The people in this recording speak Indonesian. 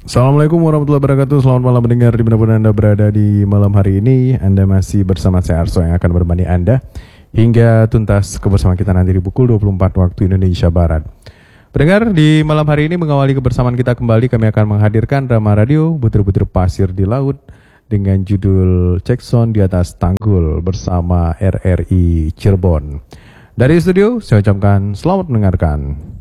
Assalamualaikum warahmatullahi wabarakatuh. Selamat malam mendengar dimanapun Anda berada di malam hari ini. Anda masih bersama saya Arso yang akan menemani Anda hingga tuntas kebersamaan kita nanti di pukul 24 waktu Indonesia Barat. Pendengar, di malam hari ini mengawali kebersamaan kita kembali, kami akan menghadirkan drama radio Butir-Butir Pasir di Laut dengan judul Cekson di Atas Tanggul bersama RRI Cirebon. Dari studio, saya ucapkan selamat mendengarkan.